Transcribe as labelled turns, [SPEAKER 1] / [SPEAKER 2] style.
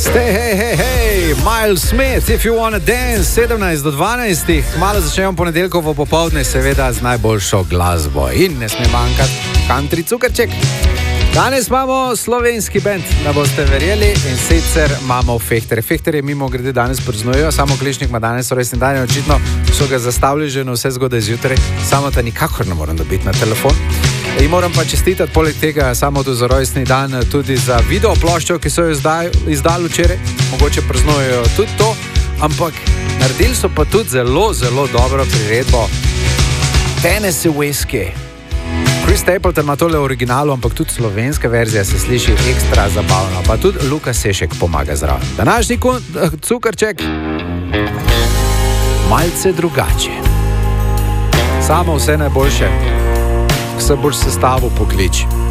[SPEAKER 1] Hey, Miles Smith, if you wanna dance, 17 do 12, malo začnemo ponedeljkovo popoldne, seveda z najboljšo glasbo in ne sme manjkati country cukrček. Danes imamo slovenski band, da boste verjeli, in sicer imamo Fehterje. Fehterje mimo grede danes praznujejo, samo Klešnik ima danes rojstni dan in očitno so ga zastavili že na vse zgodaj zjutraj, samo ta nikakor ne morem dobiti na telefon. In moram pa čestitati poleg tega samo za rojstni dan tudi za video ploščo, ki so jo izdali včeraj. Mogoče praznujejo tudi to, ampak naredili so pa tudi zelo, zelo dobro priredbo Tennessee Whiskey. Chris Stapleton ima tole originalu, ampak tudi slovenska verzija se sliši ekstra zabavno, pa tudi Luka Sešek pomaga zraven. Današnji cukrček malce drugače. Samo vse najboljše, se boš sestavil poklič.